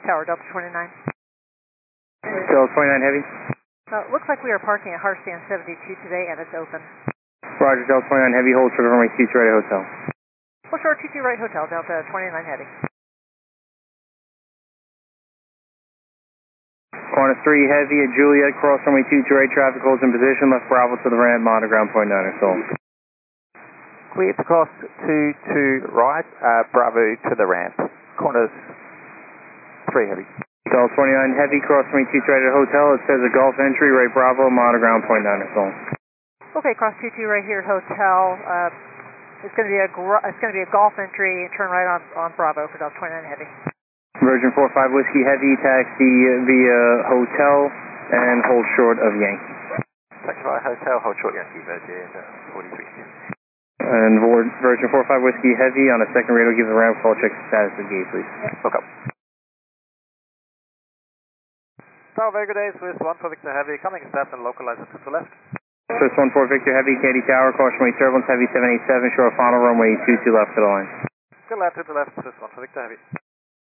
Tower, Delta 29. Delta 29 Heavy. Looks like we are parking at Harstand 72 today, and it's open. Roger, Delta 29 Heavy, hold short of runway 22 right hotel. Hold short 22 right hotel, Delta 29 Heavy. Corner 3 Heavy at Juliet, cross runway 22 right, traffic holds in position, left Bravo to the ramp, monitor ground point 9 or so. Clear to cross 22 right, Bravo to the ramp. Corners 3 Heavy. Delta 29 Heavy, cross runway 22 right at hotel, it says a Gulf entry, right Bravo, monitor ground point 9 or so. Okay, cross 22 right here at hotel. It's going to be a Gulf entry, turn right on Bravo for Delta 29 Heavy. Virgin 45 Whiskey Heavy, taxi via hotel and hold short of Yankee. Taxi via hotel, hold short Yankee, Virgin 43. And Virgin 45 Whiskey Heavy on a second radar, give the ramp call, check the status of gate, please. Look up. Tower Vega Days with 1 for Victor Heavy, coming step and localizer to the left. Swiss 14 Victor Heavy, Katy Tower, caution runway turbulence, Heavy 787, short final runway 22 left to the line. Still left to the left, Swiss 1 for Victor Heavy.